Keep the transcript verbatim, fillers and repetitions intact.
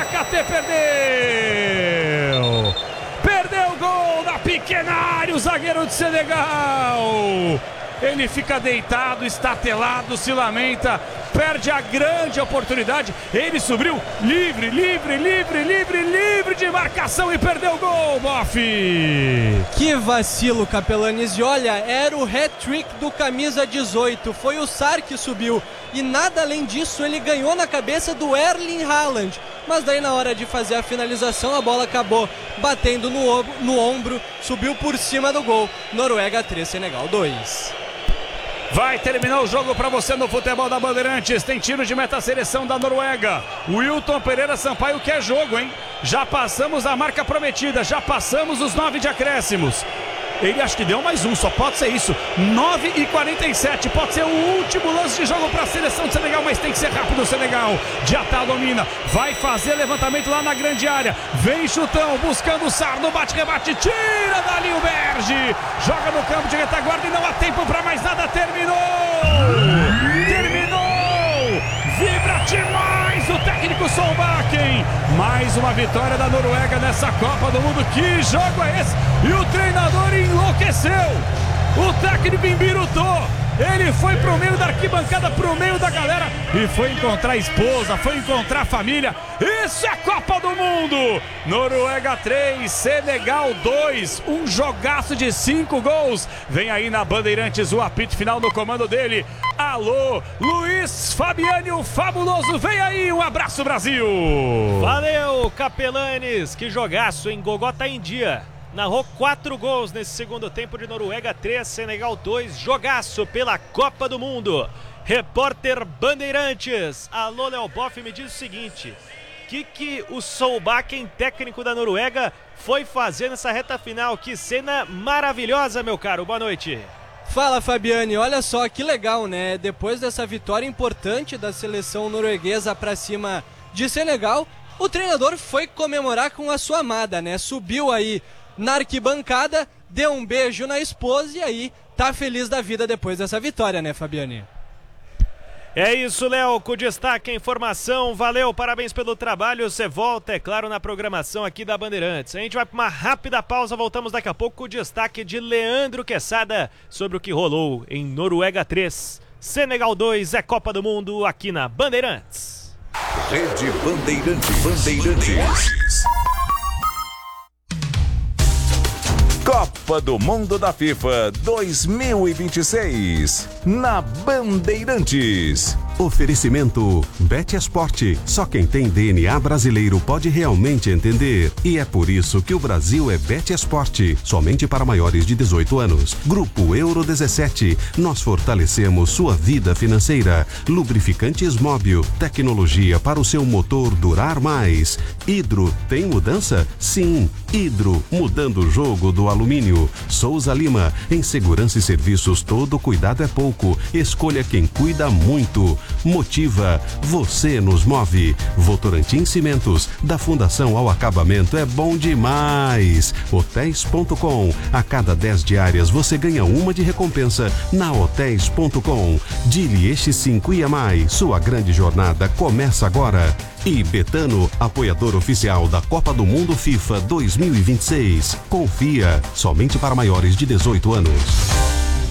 Diakate perdeu. Perdeu o gol da pequena área, o zagueiro de Senegal. Ele fica deitado, estatelado, se lamenta, perde a grande oportunidade. Ele subiu livre, livre, livre, livre, livre de marcação e perdeu o gol, Boff. Que vacilo, Capelanes. E olha, era o hat-trick do camisa dezoito. Foi o Sar que subiu. E nada além disso, ele ganhou na cabeça do Erling Haaland. Mas daí na hora de fazer a finalização, a bola acabou batendo no, no ombro, subiu por cima do gol. Noruega três, Senegal dois. Vai terminar o jogo para você no Futebol da Bandeirantes. Tem tiro de meta, a seleção da Noruega. Wilton Pereira Sampaio quer jogo, hein? Já passamos a marca prometida, já passamos os nove de acréscimos. Ele acho que deu mais um, só pode ser isso. nove e quarenta e sete, pode ser o último lance de jogo para a seleção de Senegal, mas tem que ser rápido o Senegal. Diatá domina, vai fazer levantamento lá na grande área. Vem chutão, buscando o Sar no bate-rebate, tira dali o Berge. Joga no campo de retaguarda e não há tempo para mais nada, terminou! Terminou! Vibra demais o técnico Solbakken. Mais uma vitória da Noruega nessa Copa do Mundo. Que jogo é esse? E o treinador enlouqueceu. O técnico embirutou. Ele foi pro meio da arquibancada, pro meio da galera e foi encontrar a esposa, foi encontrar a família. Isso é Copa do Mundo. Noruega três, Senegal dois. Um jogaço de cinco gols. Vem aí na Bandeirantes o apito final no comando dele. Alô, Luiz Fabiani, o fabuloso. Vem aí, um abraço, Brasil. Valeu, Capelanes. Que jogaço, hein? Gogó tá em dia. Narrou quatro gols nesse segundo tempo de Noruega três, Senegal dois. Jogaço pela Copa do Mundo. Repórter Bandeirantes. Alô, Léo Boff, me diz o seguinte. O que, que o Solbakken, técnico da Noruega, foi fazer nessa reta final? Que cena maravilhosa, meu caro. Boa noite. Fala, Fabiane. Olha só que legal, né? Depois dessa vitória importante da seleção norueguesa para cima de Senegal, o treinador foi comemorar com a sua amada, né? Subiu aí na arquibancada, deu um beijo na esposa e aí tá feliz da vida depois dessa vitória, né, Fabiane? É isso, Léo, com destaque a informação. Valeu, parabéns pelo trabalho. Você volta, é claro, na programação aqui da Bandeirantes. A gente vai para uma rápida pausa, voltamos daqui a pouco com o destaque de Leandro Quesada sobre o que rolou em Noruega três, Senegal dois, é Copa do Mundo aqui na Bandeirantes. Rede Bandeirantes. Bandeirantes. Copa do Mundo da FIFA dois mil e vinte e seis, na Bandeirantes. Oferecimento BetEsport. Só quem tem D N A brasileiro pode realmente entender. E é por isso que o Brasil é BetEsport. Somente para maiores de dezoito anos. Grupo Euro dezessete. Nós fortalecemos sua vida financeira. Lubrificantes Móbil. Tecnologia para o seu motor durar mais. Hidro tem mudança? Sim. Hidro, mudando o jogo do alumínio. Souza Lima. Em segurança e serviços, todo cuidado é pouco. Escolha quem cuida muito. Motiva, você nos move. Votorantim Cimentos, da fundação ao acabamento é bom demais. Hotéis ponto com, a cada dez diárias você ganha uma de recompensa na Hotéis ponto com. Dilieste cinco I M I, sua grande jornada começa agora. E Betano, apoiador oficial da Copa do Mundo FIFA dois mil e vinte e seis. Confia, somente para maiores de dezoito anos.